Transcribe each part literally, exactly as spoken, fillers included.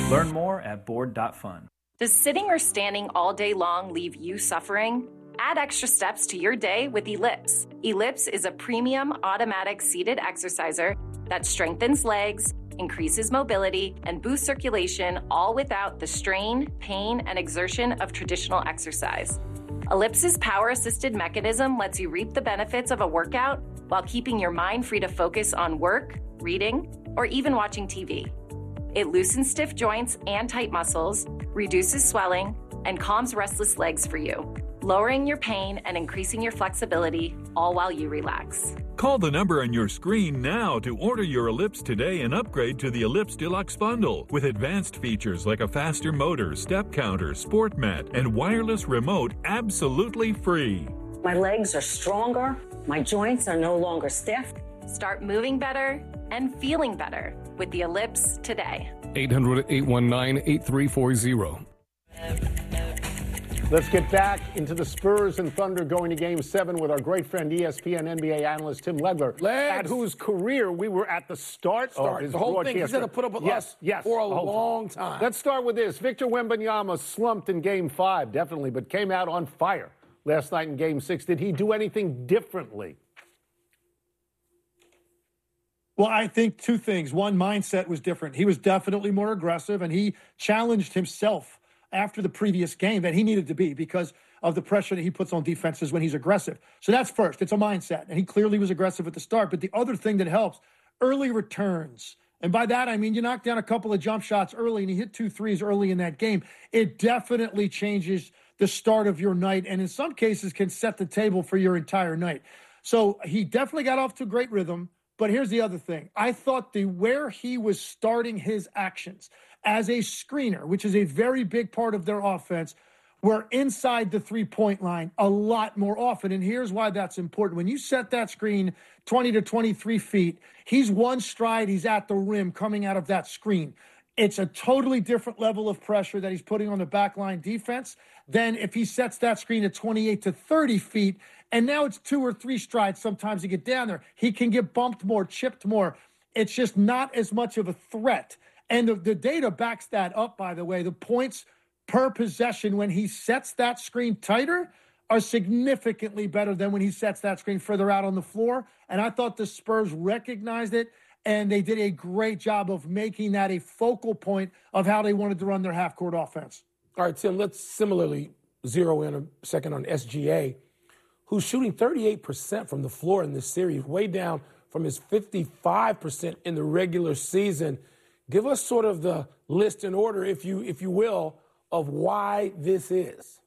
Learn more at board dot fun. Does sitting or standing all day long leave you suffering? Add extra steps to your day with Ellipse. Ellipse is a premium automatic seated exerciser that strengthens legs, increases mobility, and boosts circulation, all without the strain, pain, and exertion of traditional exercise. Ellipse's power-assisted mechanism lets you reap the benefits of a workout while keeping your mind free to focus on work, reading, or even watching T V. It loosens stiff joints and tight muscles, reduces swelling, and calms restless legs for you, lowering your pain and increasing your flexibility, all while you relax. Call the number on your screen now to order your Ellipse today and upgrade to the Ellipse Deluxe Bundle with advanced features like a faster motor, step counter, sport mat, and wireless remote absolutely free. My legs are stronger. My joints are no longer stiff. Start moving better and feeling better with the Ellipse today. eight hundred, eight one nine, eight three four zero. Let's get back into the Spurs and Thunder going to Game seven with our great friend E S P N N B A analyst Tim Legler, Legs. at whose career we were at the start, Start. of his The whole thing, he's broadcast. going to put up with yes, us yes, for a the whole long time. time. Let's start with this. Victor Wembanyama slumped in Game five, definitely, but came out on fire last night in Game six. Did he do anything differently? Well, I think two things. One, mindset was different. He was definitely more aggressive, and he challenged himself after the previous game that he needed to be because of the pressure that he puts on defenses when he's aggressive. So that's first. It's a mindset, and he clearly was aggressive at the start. But the other thing that helps, early returns. And by that, I mean you knock down a couple of jump shots early, and he hit two threes early in that game. It definitely changes the start of your night, and in some cases can set the table for your entire night. So he definitely got off to a great rhythm. But here's the other thing. I thought the where he was starting his actions as a screener, which is a very big part of their offense, were inside the three-point line a lot more often. And here's why that's important. When you set that screen twenty to twenty-three feet, he's one stride, he's at the rim coming out of that screen. It's a totally different level of pressure that he's putting on the backline defense than if he sets that screen at twenty-eight to thirty feet. And now it's two or three strides sometimes to get down there. He can get bumped more, chipped more. It's just not as much of a threat. And the, the data backs that up, by the way. The points per possession when he sets that screen tighter are significantly better than when he sets that screen further out on the floor. And I thought the Spurs recognized it, and they did a great job of making that a focal point of how they wanted to run their half-court offense. All right, Tim, let's similarly zero in a second on S G A, who's shooting thirty-eight percent from the floor in this series, way down from his fifty-five percent in the regular season. Give us sort of the list in order, if you if you will, of why this is.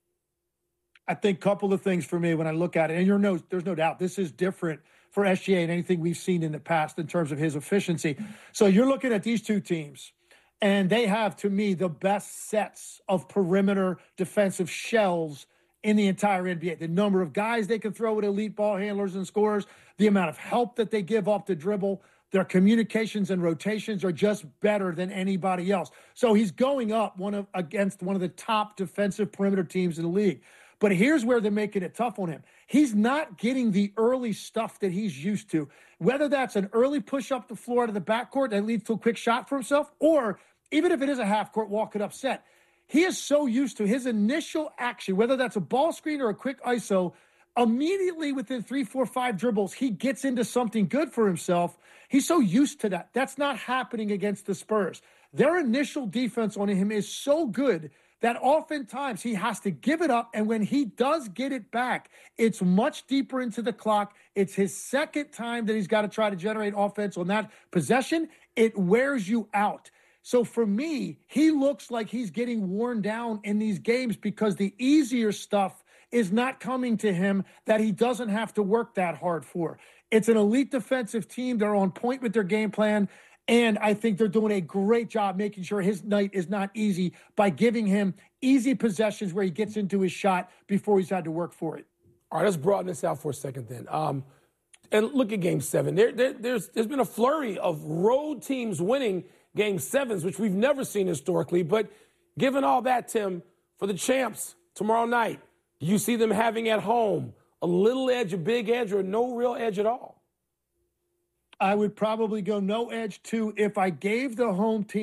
I think a couple of things for me when I look at it, and you're no, there's no doubt this is different for S G A than anything we've seen in the past in terms of his efficiency. So you're looking at these two teams, and they have, to me, the best sets of perimeter defensive shells in the entire N B A. The number of guys they can throw at elite ball handlers and scorers, the amount of help that they give off the dribble, their communications and rotations are just better than anybody else. So he's going up one of against one of the top defensive perimeter teams in the league. But here's where they're making it tough on him. He's not getting the early stuff that he's used to, whether that's an early push up the floor to the backcourt that leads to a quick shot for himself, or even if it is a half-court walk it up set. He is so used to his initial action, whether that's a ball screen or a quick I S O, immediately within three, four, five dribbles, he gets into something good for himself. He's so used to that. That's not happening against the Spurs. Their initial defense on him is so good that oftentimes he has to give it up, and when he does get it back, it's much deeper into the clock. It's his second time that he's got to try to generate offense on that possession. It wears you out. So for me, he looks like he's getting worn down in these games because the easier stuff is not coming to him that he doesn't have to work that hard for. It's an elite defensive team. They're on point with their game plan. And I think they're doing a great job making sure his night is not easy by giving him easy possessions where he gets into his shot before he's had to work for it. All right, let's broaden this out for a second then. Um, and look at Game seven. There, there, there's, there's been a flurry of road teams winning Game sevens, which we've never seen historically. But given all that, Tim, for the champs tomorrow night, do you see them having at home a little edge, a big edge, or no real edge at all? I would probably go no edge too if I gave the home team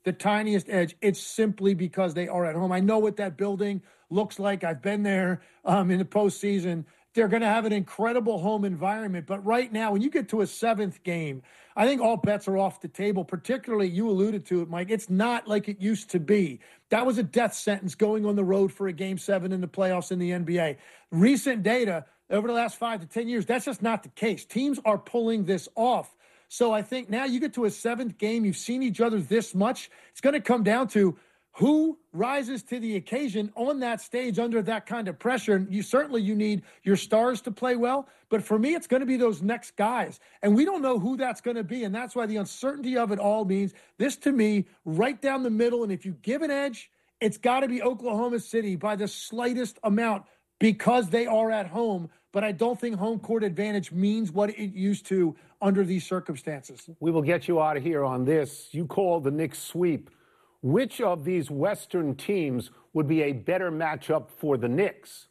the tiniest edge, it's simply because they are at home. I know what that building looks like. I've been there um, in the postseason. They're going to have an incredible home environment. But right now, when you get to a seventh game, I think all bets are off the table, particularly, you alluded to it, Mike. It's not like it used to be. That was a death sentence going on the road for a game seven in the playoffs in the N B A. Recent data over the last five to ten years, that's just not the case. Teams are pulling this off. So I think now you get to a seventh game, you've seen each other this much. It's going to come down to who rises to the occasion on that stage under that kind of pressure. And you certainly you need your stars to play well. But for me, it's going to be those next guys. And we don't know who that's going to be. And that's why the uncertainty of it all means this, to me, right down the middle. And if you give an edge, it's got to be Oklahoma City by the slightest amount because they are at home. But I don't think home court advantage means what it used to under these circumstances. We will get you out of here on this. You called the Knicks sweep. Which of these Western teams would be a better matchup for the Knicks?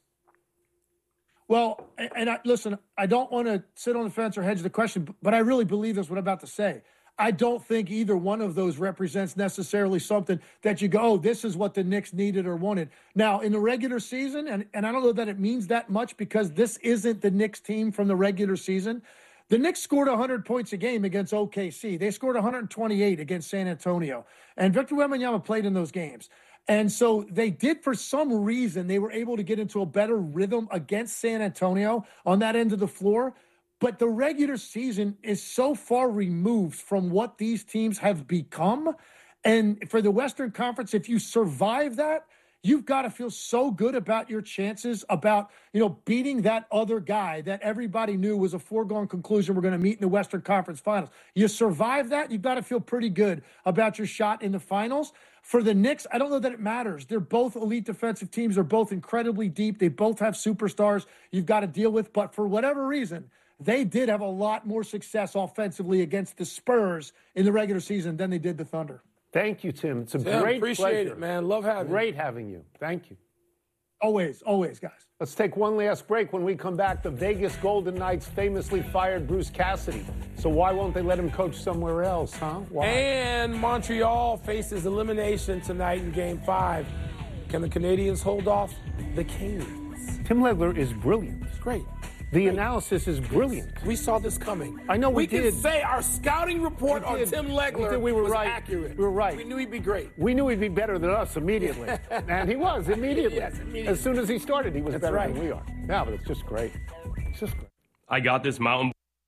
Well, and I, listen, I don't want to sit on the fence or hedge the question, but I really believe that's what I'm about to say. I don't think either one of those represents necessarily something that you go, oh, this is what the Knicks needed or wanted. Now, in the regular season, and, and I don't know that it means that much because this isn't the Knicks team from the regular season. The Knicks scored one hundred points a game against O K C. They scored one hundred twenty-eight against San Antonio. And Victor Wembanyama played in those games. And so they did, for some reason, they were able to get into a better rhythm against San Antonio on that end of the floor. But the regular season is so far removed from what these teams have become. And for the Western Conference, if you survive that, you've got to feel so good about your chances about, you know, beating that other guy that everybody knew was a foregone conclusion we're going to meet in the Western Conference Finals. You survive that, you've got to feel pretty good about your shot in the finals. For the Knicks, I don't know that it matters. They're both elite defensive teams. They're both incredibly deep. They both have superstars you've got to deal with. But for whatever reason, they did have a lot more success offensively against the Spurs in the regular season than they did the Thunder. Thank you, Tim. It's a Tim, great appreciate pleasure. it, man. Love having Great you. Great having you. Thank you. Always, always, guys. Let's take one last break. When we come back, the Vegas Golden Knights famously fired Bruce Cassidy. So why won't they let him coach somewhere else, huh? Why? And Montreal faces elimination tonight in Game five. Can the Canadians hold off the Canes? Tim Legler is brilliant. It's great. The analysis is brilliant. We saw this coming. I know we, we did. can say our scouting report on Tim Legler we, we were was right. accurate. We were right. We knew he'd be great. We knew he'd be better than us immediately. And he was immediately. Yes, immediately. As soon as he started, he was That's better right. than we are. Yeah, but it's just great. It's just great. I got this mountain.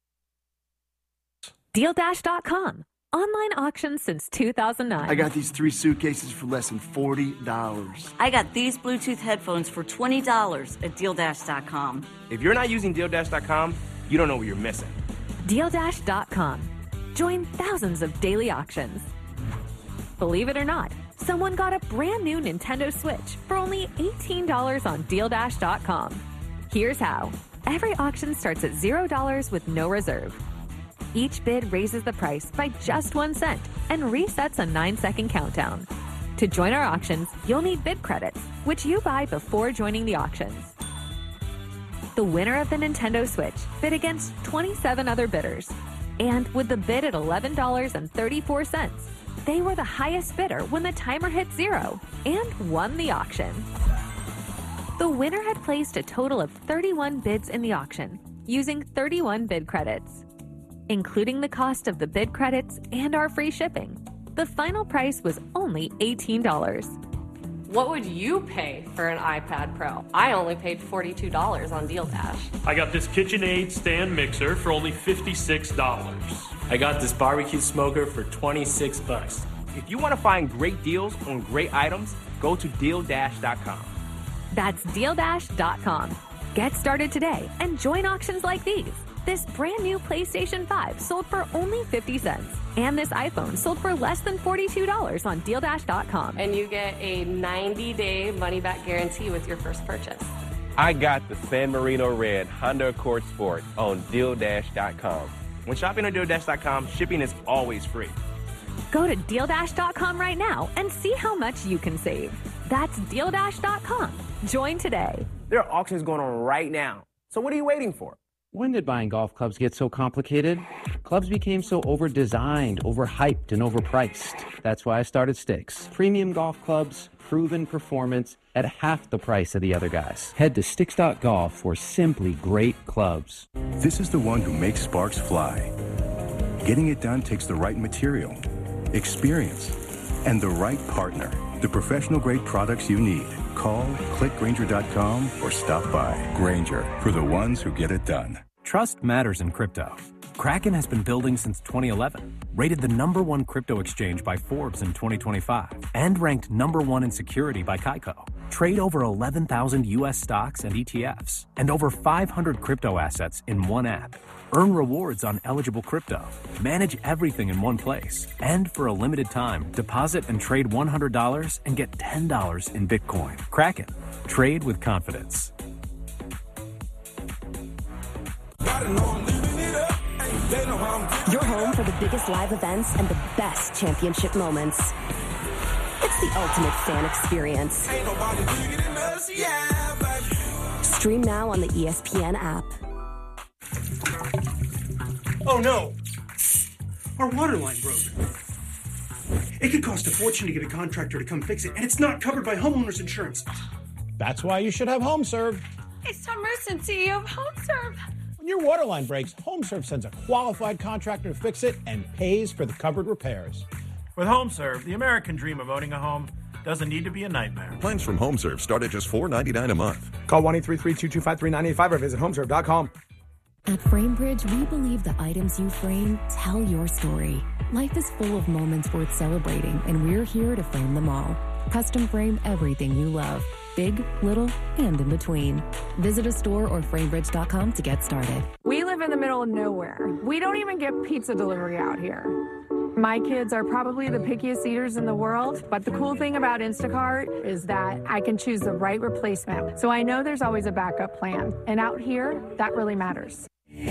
Deal Dash dot com. Online auctions since two thousand nine. I got these three suitcases for less than forty dollars. I got these Bluetooth headphones for twenty dollars at Deal Dash dot com. If you're not using Deal Dash dot com, you don't know what you're missing. Deal Dash dot com. Join thousands of daily auctions. Believe it or not, someone got a brand new Nintendo Switch for only eighteen dollars on Deal Dash dot com. Here's how. Every auction starts at zero dollars with no reserve. Each bid raises the price by just one cent and resets a nine-second countdown. To join our auctions, you'll need bid credits, which you buy before joining the auctions. The winner of the Nintendo Switch bid against twenty-seven other bidders. And with the bid at eleven dollars and thirty-four cents, they were the highest bidder when the timer hit zero and won the auction. The winner had placed a total of thirty-one bids in the auction, using thirty-one bid credits. Including the cost of the bid credits and our free shipping, the final price was only eighteen dollars. What would you pay for an iPad Pro? I only paid forty-two dollars on Deal Dash. I got this KitchenAid stand mixer for only fifty-six dollars. I got this barbecue smoker for twenty-six bucks. If you want to find great deals on great items, go to Deal Dash dot com. That's Deal Dash dot com. Get started today and join auctions like these. This brand new PlayStation five sold for only fifty cents. And this iPhone sold for less than forty-two dollars on Deal Dash dot com. And you get a ninety-day money-back guarantee with your first purchase. I got the San Marino Red Honda Accord Sport on Deal Dash dot com. When shopping on Deal Dash dot com, shipping is always free. Go to Deal Dash dot com right now and see how much you can save. That's Deal Dash dot com. Join today. There are auctions going on right now. So what are you waiting for? When did buying golf clubs get so complicated? clubs became so over-designed, overhyped, and overpriced. That's why I started Sticks. Premium golf clubs, proven performance at half the price of the other guys. Head to sticks dot golf for simply great clubs. This is the one who makes sparks fly. Getting it done takes the right material, experience, and the right partner. The professional-grade products you need. Call, click Grainger dot com, or stop by. Grainger, for the ones who get it done. Trust matters in crypto. Kraken has been building since twenty eleven, rated the number one crypto exchange by Forbes in twenty twenty-five, and ranked number one in security by Kaiko. Trade over eleven thousand U S stocks and E T Fs, and over five hundred crypto assets in one app. Earn rewards on eligible crypto. Manage everything in one place. And for a limited time, deposit and trade one hundred dollars and get ten dollars in Bitcoin. Kraken. Trade with confidence. You're home for the biggest live events and the best championship moments. It's the ultimate fan experience. Stream now on the E S P N app. Oh no! Our water line broke. It could cost a fortune to get a contractor to come fix it, and it's not covered by homeowners insurance. That's why you should have HomeServe. It's Tom Merson, C E O of HomeServe. When your water line breaks, HomeServe sends a qualified contractor to fix it and pays for the covered repairs. With HomeServe, the American dream of owning a home doesn't need to be a nightmare. Plans from HomeServe start at just four dollars and ninety-nine cents a month. Call one eight three three, two two five, three nine eight five or visit home serve dot com. At FrameBridge, we believe the items you frame tell your story. Life is full of moments worth celebrating, and we're here to frame them all. Custom frame everything you love, big, little, and in between. Visit a store or framebridge dot com to get started. We live in the middle of nowhere. We don't even get pizza delivery out here. My kids are probably the pickiest eaters in the world, but the cool thing about Instacart is that I can choose the right replacement. So I know there's always a backup plan. And out here, that really matters.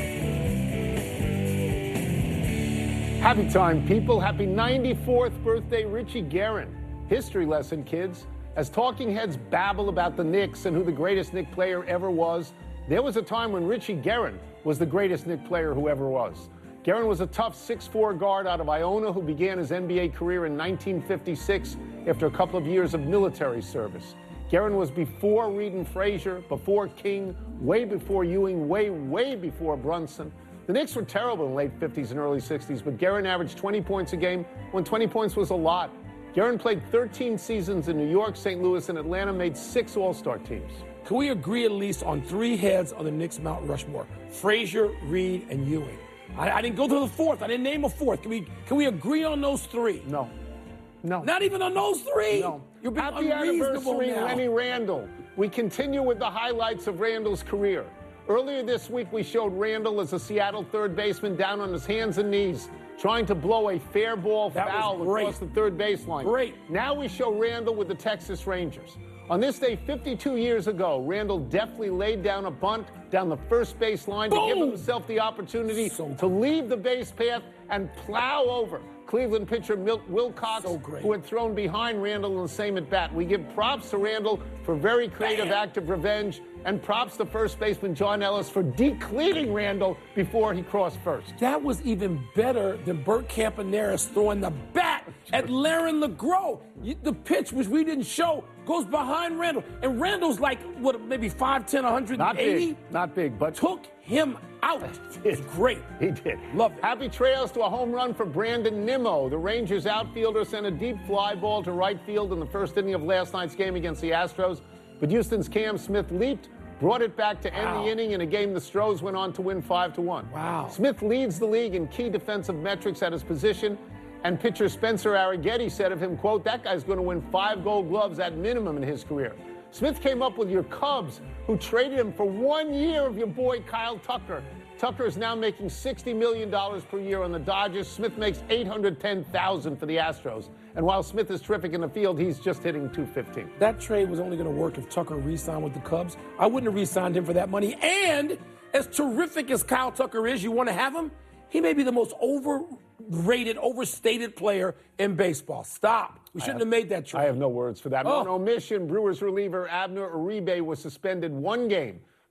Happy time, people. Happy ninety-fourth birthday, Richie Guerin. History lesson, kids. As talking heads babble about the Knicks and who the greatest Knick player ever was, there was a time when Richie Guerin was the greatest Knick player who ever was. Guerin was a tough six foot four guard out of Iona who began his N B A career in nineteen fifty-six after a couple of years of military service. Guerin was before Reed and Frazier, before King, way before Ewing, way, way before Brunson. The Knicks were terrible in the late fifties and early sixties, but Guerin averaged twenty points a game when twenty points was a lot. Guerin played thirteen seasons in New York, Saint Louis, and Atlanta, made six All-Star teams. Can we agree at least on three heads on the Knicks Mount Rushmore? Frazier, Reed, and Ewing. I, I didn't go to the fourth. I didn't name a fourth. Can we can we agree on those three? No. No. Not even on those three? No. You're being Happy unreasonable anniversary, now. Lenny Randle. We continue with the highlights of Randle's career. Earlier this week, we showed Randle as a Seattle third baseman down on his hands and knees, trying to blow a fair ball That foul was great. across the third baseline. Great. Now we show Randle with the Texas Rangers. On this day fifty-two years ago, Randle deftly laid down a bunt down the first base line to give himself the opportunity so to leave the base path and plow over Cleveland pitcher Milt Wilcox, So who had thrown behind Randle in the same at bat. We give props to Randle for very creative act of revenge, and props to first baseman John Ellis for decleating Randle before he crossed first. That was even better than Bert Campaneris throwing the bat at Laren LeGros. You- The pitch, which we didn't show, goes behind Randle. And Randle's like, what, maybe five ten, one eighty? Not big, not big, but took him out. It's great. He did. Love it. Happy trails to a home run for Brandon Nimmo. The Rangers outfielder sent a deep fly ball to right field in the first inning of last night's game against the Astros. But Houston's Cam Smith leaped, brought it back to end Wow. the inning in a game the Stros went on to win five to one. Wow. Smith leads the league in key defensive metrics at his position, and pitcher Spencer Arrighetti said of him, quote, "That guy's going to win five Gold Gloves at minimum in his career." Smith came up with your Cubs, who traded him for one year of your boy Kyle Tucker. Tucker is now making sixty million dollars per year on the Dodgers. Smith makes eight hundred ten thousand dollars for the Astros. And while Smith is terrific in the field, he's just hitting two fifteen. That trade was only going to work if Tucker re-signed with the Cubs. I wouldn't have re-signed him for that money. And as terrific as Kyle Tucker is, you want to have him? He may be the most overrated, overstated player in baseball. Stop. We shouldn't have, have made that trade. I have no words for that. Oh. On omission, Brewers reliever Abner Uribe was suspended one game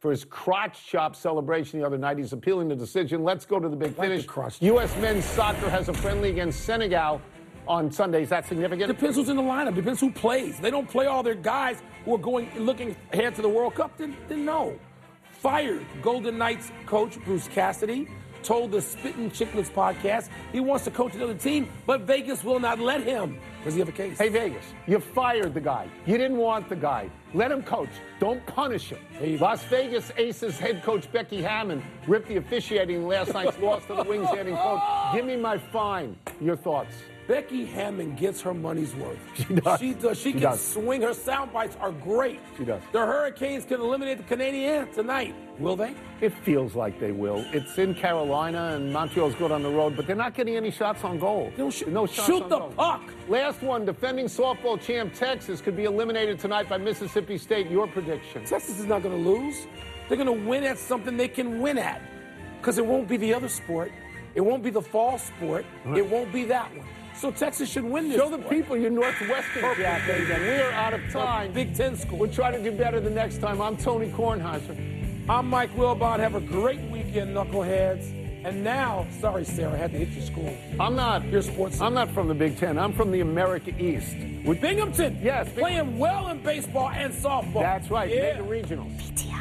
for his crotch chop celebration the other night. He's appealing the decision. Let's go to the big finish. U S men's soccer has a friendly against Senegal on Sunday. Is that significant? Depends who's in the lineup. Depends who plays. They don't play all their guys who are going looking ahead to the World Cup. Then, then no. Fired Golden Knights coach Bruce Cassidy. Told the Spittin' Chicklets podcast he wants to coach another team, but Vegas will not let him. Does he have a case? Hey, Vegas, you fired the guy. You didn't want the guy. Let him coach. Don't punish him. Hey, Las Vegas Aces head coach Becky Hammon ripped the officiating in last night's loss to the Wings heading coach. Give me my fine. Your thoughts? Becky Hammon gets her money's worth. She does. She does. She, She can does. swing. Her sound bites are great. She does. The Hurricanes can eliminate the Canadiens tonight. Will they? It feels like they will. It's in Carolina, and Montreal's good on the road, but they're not getting any shots on goal. No, sh- no shots shoot on the goal. puck. Last one, defending softball champ Texas could be eliminated tonight by Mississippi State. Your prediction? Texas is not going to lose. They're going to win at something they can win at, because it won't be the other sport. It won't be the fall sport. Right. It won't be that one. So Texas should win this. Show the sport. people your Northwestern jacket again. We are out of time. Big Ten school. We'll try to do better the next time. I'm Tony Kornheiser. I'm Mike Wilbon. Have a great weekend, knuckleheads. And now, sorry, Sarah, I had to hit your school. I'm not. Your sports. I'm not from the Big Ten. I'm from the America East. With Binghamton. Yes. Bing- Playing well in baseball and softball. That's right. Yeah. Mega regionals. P T I.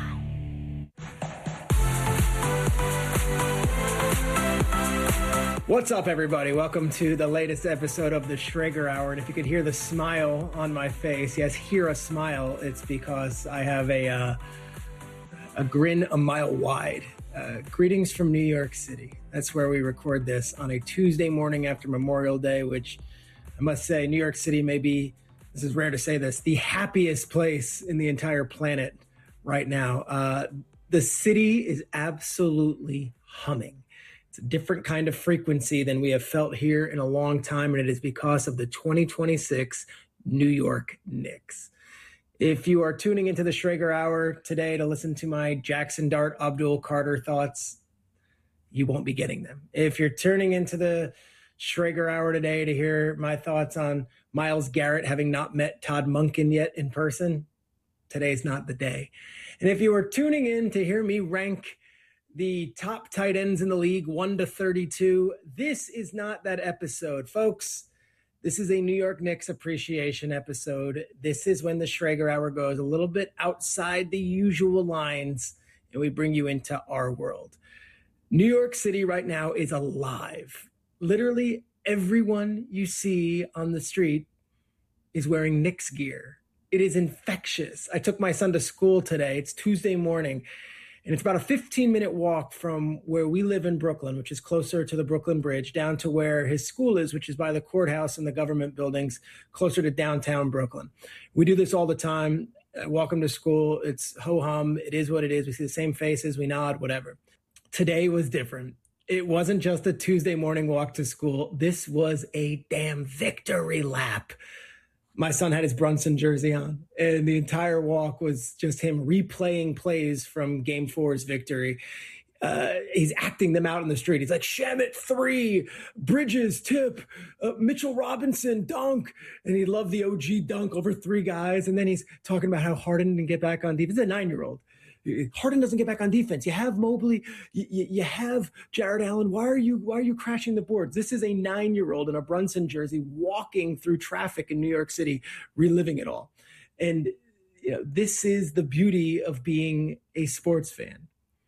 What's up, everybody? Welcome to the latest episode of the Schrager Hour. And if you could hear the smile on my face, yes, hear a smile, it's because I have a uh, a grin a mile wide. Uh, greetings from New York City. That's where we record this on a Tuesday morning after Memorial Day, which I must say, New York City may be, this is rare to say this, the happiest place in the entire planet right now. Uh, the city is absolutely humming. It's a different kind of frequency than we have felt here in a long time, and it is because of the twenty twenty-six New York Knicks. If you are tuning into the Schrager Hour today to listen to my Jackson Dart, Abdul Carter thoughts, you won't be getting them. If you're tuning into the Schrager Hour today to hear my thoughts on Myles Garrett having not met Todd Monken yet in person, today's not the day. And if you are tuning in to hear me rank the top tight ends in the league, one to thirty-two, this is not that episode, folks. This is a New York Knicks appreciation episode. This is when the Schrager Hour goes a little bit outside the usual lines, and we bring you into our world. New York City right now is alive. Literally everyone you see on the street is wearing Knicks gear. It is infectious. I took my son to school today. It's Tuesday morning. And it's about a fifteen minute walk from where we live in Brooklyn, which is closer to the Brooklyn Bridge, down to where his school is, which is by the courthouse and the government buildings, closer to downtown Brooklyn. We do this all the time. I walk him to school. It's ho-hum. It is what it is. We see the same faces. We nod, whatever. Today was different. It wasn't just a Tuesday morning walk to school. This was a damn victory lap. My son had his Brunson jersey on, and the entire walk was just him replaying plays from Game Four's victory. Uh, he's acting them out in the street. He's like, Shamet, three, Bridges, tip, uh, Mitchell Robinson, dunk. And he loved the O G dunk over three guys. And then he's talking about how Harden didn't get back on defense. He's a nine-year-old. Harden doesn't get back on defense. You have Mobley, you, you have Jared Allen. Why are you why are you crashing the boards? This is a nine-year-old in a Brunson jersey walking through traffic in New York City, reliving it all. And you know, this is the beauty of being a sports fan.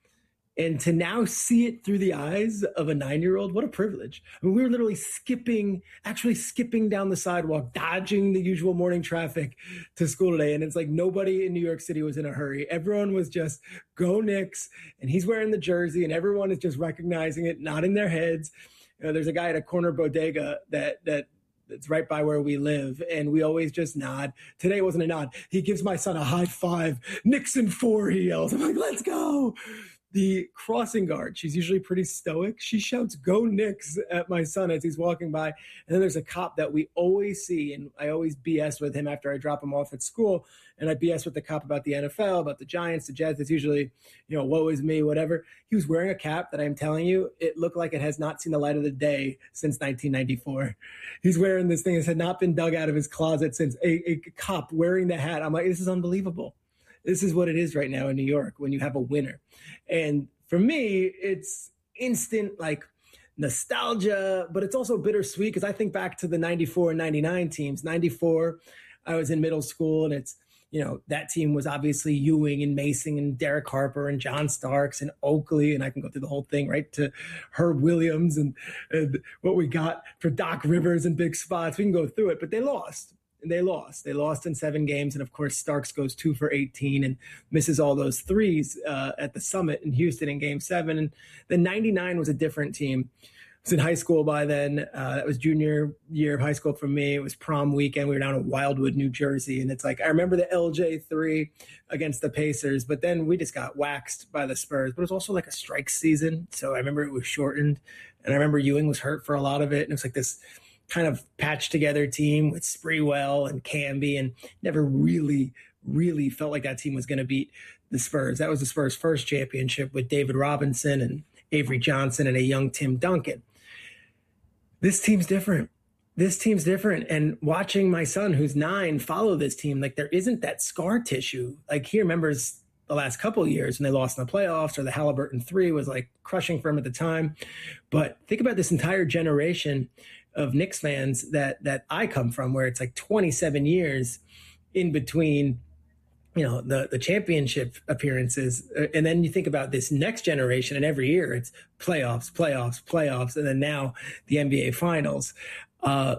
And to now see it through the eyes of a nine-year-old, what a privilege. I mean, we were literally skipping, actually skipping down the sidewalk, dodging the usual morning traffic to school today. And it's like nobody in New York City was in a hurry. Everyone was just, go Knicks. And he's wearing the jersey, and everyone is just recognizing it, nodding their heads. You know, there's a guy at a corner bodega that that that's right by where we live, and we always just nod. Today wasn't a nod. He gives my son a high five. Knicks in four, he yells. I'm like, let's go. The crossing guard, she's usually pretty stoic. She shouts, go Knicks at my son as he's walking by. And then there's a cop that we always see, and I always B S with him after I drop him off at school. And I B S with the cop about the N F L, about the Giants, the Jets. It's usually, you know, woe is me, whatever. He was wearing a cap that I'm telling you, it looked like it has not seen the light of the day since nineteen ninety-four. He's wearing this thing that had not been dug out of his closet since. A, a cop wearing the hat. I'm like, this is unbelievable. This is what it is right now in New York when you have a winner. And for me, it's instant, like, nostalgia, but it's also bittersweet because I think back to the ninety-four and ninety-nine teams. ninety-four, I was in middle school, and it's, you know, that team was obviously Ewing and Mason and Derek Harper and John Starks and Oakley, and I can go through the whole thing, right, to Herb Williams and, and what we got for Doc Rivers and big spots. We can go through it, but they lost. And they lost. They lost in seven games, and of course, Starks goes two for eighteen and misses all those threes uh, at the Summit in Houston in Game Seven. And then ninety-nine was a different team. I was in high school by then. Uh, that was junior year of high school for me. It was prom weekend. We were down in Wildwood, New Jersey, and it's like I remember the L J three against the Pacers, but then we just got waxed by the Spurs. But it was also like a strike season, so I remember it was shortened, and I remember Ewing was hurt for a lot of it, and it was like this kind of patched together team with Sprewell and Camby, and never really, really felt like that team was going to beat the Spurs. That was the Spurs' first championship with David Robinson and Avery Johnson and a young Tim Duncan. This team's different. This team's different. And watching my son, who's nine, follow this team, like there isn't that scar tissue. Like he remembers the last couple of years when they lost in the playoffs, or the Halliburton three was like crushing for him at the time. But think about this entire generation of Knicks fans that that I come from, where it's like twenty-seven years in between, you know, the, the championship appearances. And then you think about this next generation, and every year it's playoffs, playoffs, playoffs, and then now the N B A Finals. Uh,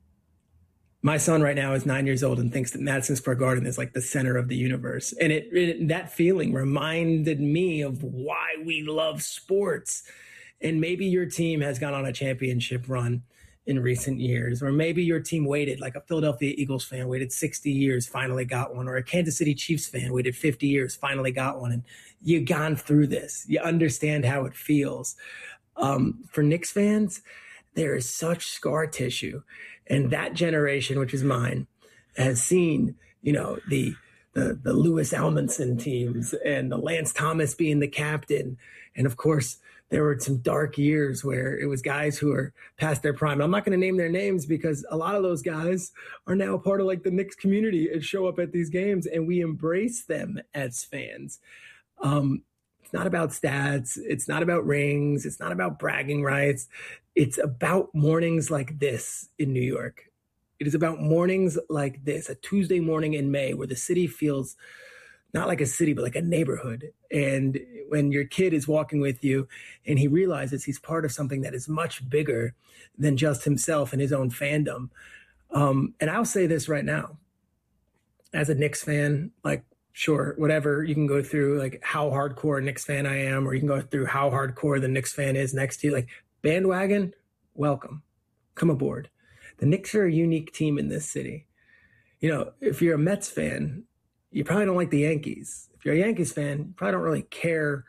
my son right now is nine years old and thinks that Madison Square Garden is like the center of the universe. And it, it that feeling reminded me of why we love sports. And maybe your team has gone on a championship run in recent years, or maybe your team waited, like a Philadelphia Eagles fan waited sixty years, finally got one, or a Kansas City Chiefs fan waited fifty years, finally got one. And you've gone through this. You understand how it feels. Um, for Knicks fans, there is such scar tissue. And that generation, which is mine, has seen, you know, the the, the Lewis Almanson teams and the Lance Thomas being the captain. And of course, there were some dark years where it was guys who are past their prime. I'm not going to name their names because a lot of those guys are now a part of like the Knicks community and show up at these games, and we embrace them as fans. Um, it's not about stats. It's not about rings. It's not about bragging rights. It's about mornings like this in New York. It is about mornings like this, a Tuesday morning in May, where the city feels not like a city, but like a neighborhood. And when your kid is walking with you and he realizes he's part of something that is much bigger than just himself and his own fandom. Um, and I'll say this right now, as a Knicks fan, like, sure, whatever, you can go through like how hardcore a Knicks fan I am, or you can go through how hardcore the Knicks fan is next to you. Like, bandwagon, welcome, come aboard. The Knicks are a unique team in this city. You know, if you're a Mets fan, you probably don't like the Yankees. If you're a Yankees fan, you probably don't really care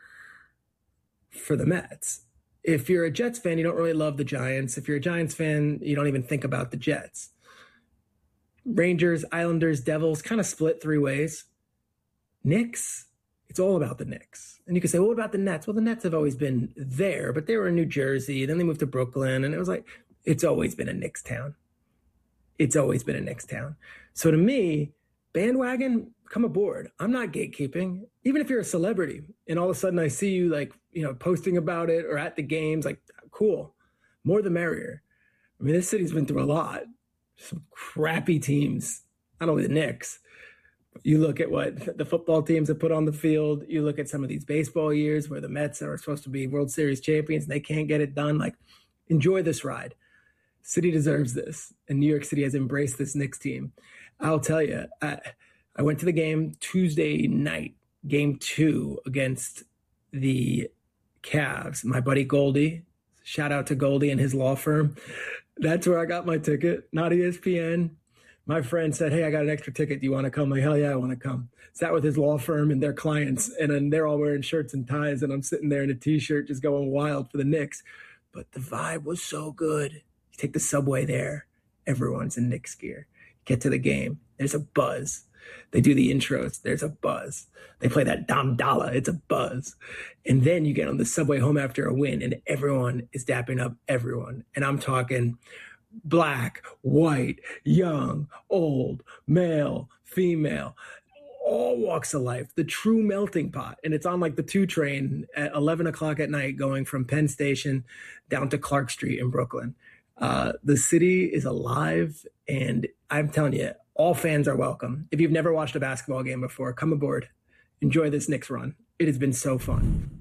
for the Mets. If you're a Jets fan, you don't really love the Giants. If you're a Giants fan, you don't even think about the Jets. Rangers, Islanders, Devils, kind of split three ways. Knicks, it's all about the Knicks. And you can say, well, what about the Nets? Well, the Nets have always been there, but they were in New Jersey. Then they moved to Brooklyn, and it was like, it's always been a Knicks town. It's always been a Knicks town. So to me, bandwagon, come aboard. I'm not gatekeeping. Even if you're a celebrity and all of a sudden I see you like, you know, posting about it or at the games, like, cool, more the merrier. I mean, this city's been through a lot. Some crappy teams, not only the Knicks. You look at what the football teams have put on the field. You look at some of these baseball years where the Mets are supposed to be World Series champions and they can't get it done. Like, enjoy this ride. City deserves this. And New York City has embraced this Knicks team. I'll tell you, I, I went to the game Tuesday night, game two against the Cavs. My buddy Goldie, shout out to Goldie and his law firm. That's where I got my ticket, not E S P N. My friend said, hey, I got an extra ticket. Do you want to come? I'm like, hell yeah, I want to come. Sat with his law firm and their clients, and then they're all wearing shirts and ties, and I'm sitting there in a T-shirt just going wild for the Knicks. But the vibe was so good. You take the subway there, everyone's in Knicks gear. Get to the game, there's a buzz. They do the intros, there's a buzz. They play that Dam Dalla, it's a buzz. And then you get on the subway home after a win, and everyone is dapping up everyone. And I'm talking black, white, young, old, male, female, all walks of life, the true melting pot. And it's on like the two train at eleven o'clock at night going from Penn Station down to Clark Street in Brooklyn. Uh, the city is alive, and I'm telling you, all fans are welcome. If you've never watched a basketball game before, come aboard. Enjoy this Knicks run. It has been so fun.